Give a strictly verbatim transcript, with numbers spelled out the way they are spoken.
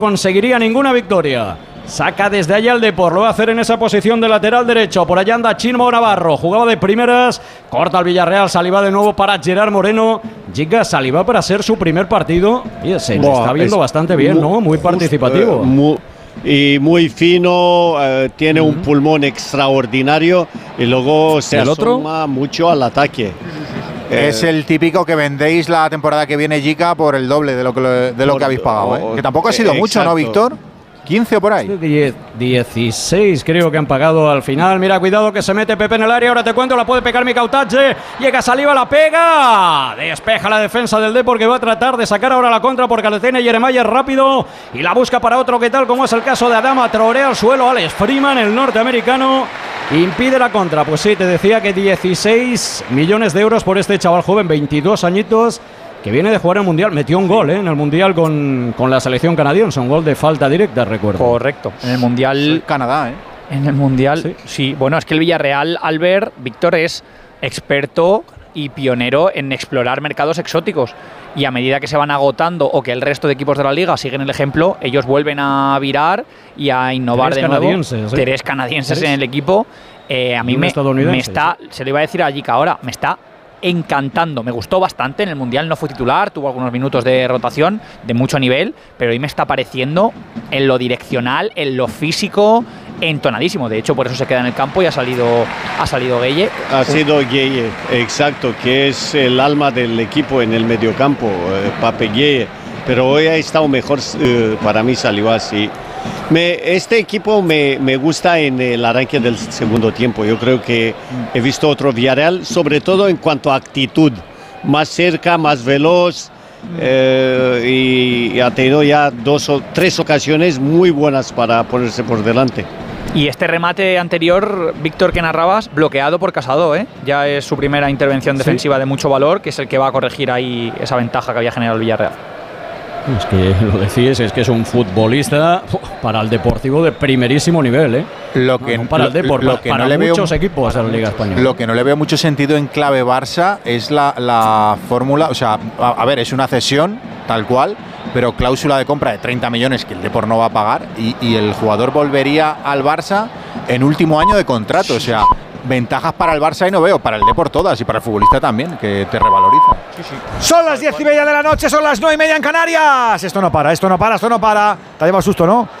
conseguiría ninguna victoria. Saca desde allá el Depor, lo va a hacer en esa posición de lateral derecho. Por allá anda Chimo Navarro, jugaba de primeras, corta el Villarreal, Saliba de nuevo para Gerard Moreno. Llega Saliba para ser su primer partido y se le está viendo bastante bien, muy, ¿no? Muy participativo. Uh, muy, y muy fino, uh, tiene uh-huh. un pulmón extraordinario y luego se asoma mucho al ataque. Es el típico que vendéis la temporada que viene, Jica, por el doble de lo que, de lo por, que habéis pagado, ¿eh? Que tampoco ha sido exacto. mucho, ¿no, Víctor? ¿quince o por ahí? diez, dieciséis creo que han pagado al final. Mira, cuidado que se mete Pepe en el área. Ahora te cuento, la puede pegar Mikautache. Llega Saliba, la pega. Despeja la defensa del Depor, que va a tratar de sacar ahora la contra porque le tiene Jeremiah rápido y la busca para otro que tal, como es el caso de Adama Traoré al suelo. Alex Freeman, el norteamericano, impide la contra. Pues sí, te decía que dieciséis millones de euros por este chaval joven, veintidós añitos, que viene de jugar el Mundial. Metió un gol ¿eh? en el Mundial con, con la selección canadiense, un gol de falta directa, recuerdo. Correcto, en el Mundial... Sí, Canadá, ¿eh? En el Mundial, sí. sí. Bueno, es que el Villarreal, Albert, Víctor, es experto y pionero en explorar mercados exóticos. Y a medida que se van agotando o que el resto de equipos de la Liga siguen el ejemplo, ellos vuelven a virar y a innovar de nuevo. Canadienses, ¿eh? Tres canadienses ¿Tres? en el equipo. Eh, a mí me, me está, se lo iba a decir a Jica ahora, me está encantando, me gustó bastante. En el Mundial no fue titular, tuvo algunos minutos de rotación de mucho nivel, pero hoy me está pareciendo en lo direccional, en lo físico, entonadísimo. De hecho, por eso se queda en el campo y ha salido ha salido Gueye. Ha sido Gueye, exacto, que es el alma del equipo en el mediocampo, eh, Pape Gueye. Pero hoy ha estado mejor eh, para mí Saliba, sí. Me, este equipo me, me gusta en el arranque del segundo tiempo. Yo creo que he visto otro Villarreal, sobre todo en cuanto a actitud, más cerca, más veloz, eh, y, y ha tenido ya dos o tres ocasiones muy buenas para ponerse por delante. Y este remate anterior, Víctor, que narrabas, bloqueado por Casado, ¿eh? Ya es su primera intervención defensiva, ¿sí?, de mucho valor, que es el que va a corregir ahí esa ventaja que había generado el Villarreal. Es que lo decís, es que es un futbolista para el Deportivo de primerísimo nivel, ¿eh? Lo que no, no para el Depor, lo, lo que para no le muchos veo, equipos de la Liga Española. Lo que no le veo mucho sentido en clave Barça es la, la fórmula, o sea, a, a ver, es una cesión tal cual, pero cláusula de compra de treinta millones que el Depor no va a pagar y, y el jugador volvería al Barça en último año de contrato, o sea, ventajas para el Barça y no veo, para el Depor todas y para el futbolista también, que te revaloriza. Sí, sí. Son las diez y media de la noche, son las nueve y media en Canarias. Esto no para, esto no para, esto no para. Te ha llevado susto, ¿no?